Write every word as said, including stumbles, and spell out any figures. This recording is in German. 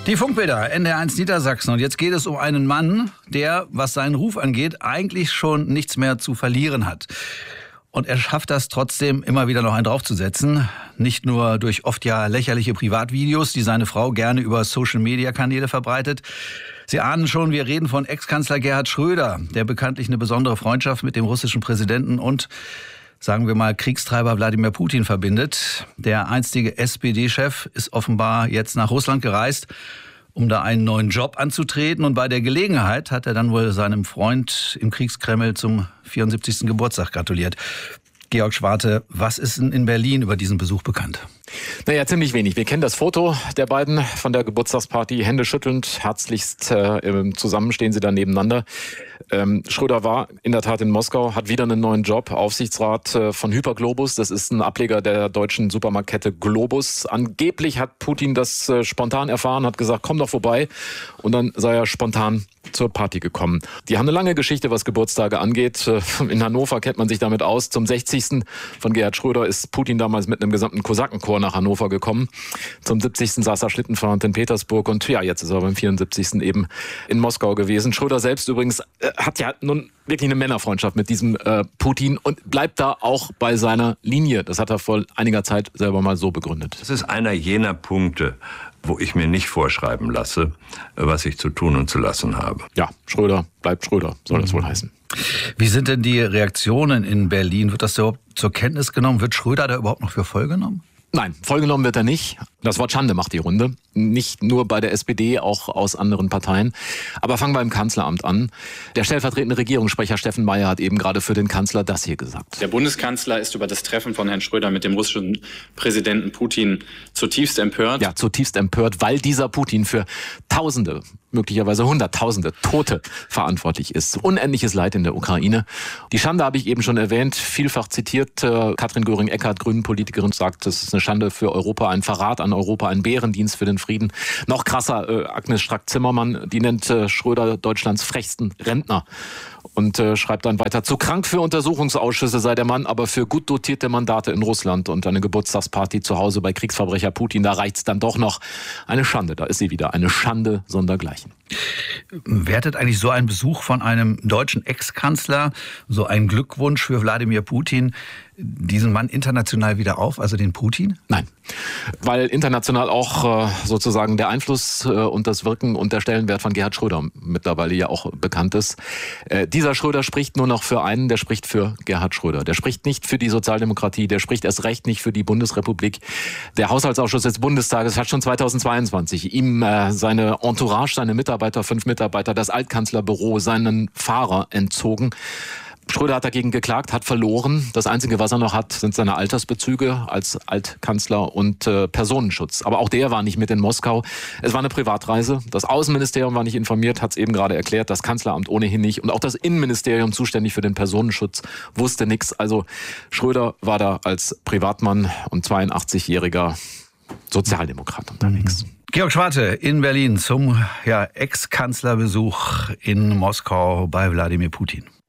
Die Funkbilder, N D R eins Niedersachsen. Und jetzt geht es um einen Mann, der, was seinen Ruf angeht, eigentlich schon nichts mehr zu verlieren hat. Und er schafft das trotzdem, immer wieder noch einen draufzusetzen. Nicht nur durch oft ja lächerliche Privatvideos, die seine Frau gerne über Social-Media-Kanäle verbreitet. Sie ahnen schon, wir reden von Ex-Kanzler Gerhard Schröder, der bekanntlich eine besondere Freundschaft mit dem russischen Präsidenten und, sagen wir mal, Kriegstreiber Wladimir Putin verbindet. Der einstige S P D-Chef ist offenbar jetzt nach Russland gereist, um da einen neuen Job anzutreten. Und bei der Gelegenheit hat er dann wohl seinem Freund im Kriegskreml zum vierundsiebzigsten Geburtstag gratuliert. Georg Schwarte, was ist denn in Berlin über diesen Besuch bekannt? Naja, ziemlich wenig. Wir kennen das Foto der beiden von der Geburtstagsparty, Hände schüttelnd, herzlichst äh, zusammen stehen sie da nebeneinander. Ähm, Schröder war in der Tat in Moskau, hat wieder einen neuen Job, Aufsichtsrat äh, von Hyperglobus. Das ist ein Ableger der deutschen Supermarktkette Globus. Angeblich hat Putin das äh, spontan erfahren, hat gesagt, komm doch vorbei. Und dann sei er spontan zur Party gekommen. Die haben eine lange Geschichte, was Geburtstage angeht. In Hannover kennt man sich damit aus. Zum sechzigsten von Gerhard Schröder ist Putin damals mit einem gesamten Kosakenchor nach Hannover gekommen. Zum siebzigsten saß er Schlittenfahrend in Petersburg und ja, jetzt ist er beim vierundsiebzigsten eben in Moskau gewesen. Schröder selbst übrigens äh, hat ja nun wirklich eine Männerfreundschaft mit diesem äh, Putin und bleibt da auch bei seiner Linie. Das hat er vor einiger Zeit selber mal so begründet. Das ist einer jener Punkte, wo ich mir nicht vorschreiben lasse, was ich zu tun und zu lassen habe. Ja, Schröder bleibt Schröder, soll das wohl heißen. Wie sind denn die Reaktionen in Berlin? Wird das überhaupt zur Kenntnis genommen? Wird Schröder da überhaupt noch für voll genommen? Nein, vollgenommen wird er nicht. Das Wort Schande macht die Runde. Nicht nur bei der S P D, auch aus anderen Parteien. Aber fangen wir im Kanzleramt an. Der stellvertretende Regierungssprecher Steffen Meier hat eben gerade für den Kanzler das hier gesagt. Der Bundeskanzler ist über das Treffen von Herrn Schröder mit dem russischen Präsidenten Putin zutiefst empört. Ja, zutiefst empört, weil dieser Putin für Tausende, möglicherweise Hunderttausende Tote verantwortlich ist. Unendliches Leid in der Ukraine. Die Schande habe ich eben schon erwähnt, vielfach zitiert. Äh, Katrin Göring-Eckardt, Grünen-Politikerin, sagt, das ist eine Schande für Europa, ein Verrat an Europa, ein Bärendienst für den Frieden. Noch krasser, äh, Agnes Strack-Zimmermann, die nennt äh, Schröder Deutschlands frechsten Rentner. Und äh, schreibt dann weiter, zu krank für Untersuchungsausschüsse sei der Mann, aber für gut dotierte Mandate in Russland und eine Geburtstagsparty zu Hause bei Kriegsverbrecher Putin, da reicht's dann doch noch. Eine Schande, da ist sie wieder, eine Schande sondergleichen. Wertet eigentlich so ein Besuch von einem deutschen Ex-Kanzler, so ein Glückwunsch für Wladimir Putin, diesen Mann international wieder auf, also den Putin? Nein, weil international auch äh, sozusagen der Einfluss äh, und das Wirken und der Stellenwert von Gerhard Schröder mittlerweile ja auch bekannt ist. Äh, dieser Schröder spricht nur noch für einen, der spricht für Gerhard Schröder. Der spricht nicht für die Sozialdemokratie, der spricht erst recht nicht für die Bundesrepublik. Der Haushaltsausschuss des Bundestages hat schon zweitausendzweiundzwanzig ihm äh, seine Entourage, seine Mitarbeiter, fünf Mitarbeiter, das Altkanzlerbüro, seinen Fahrer entzogen. Schröder hat dagegen geklagt, hat verloren. Das Einzige, was er noch hat, sind seine Altersbezüge als Altkanzler und äh, Personenschutz. Aber auch der war nicht mit in Moskau. Es war eine Privatreise. Das Außenministerium war nicht informiert, hat es eben gerade erklärt. Das Kanzleramt ohnehin nicht. Und auch das Innenministerium, zuständig für den Personenschutz, wusste nichts. Also Schröder war da als Privatmann und zweiundachtzigjähriger Sozialdemokrat unterwegs. Mhm. Georg Schwarte in Berlin zum ja, Ex-Kanzlerbesuch in Moskau bei Wladimir Putin.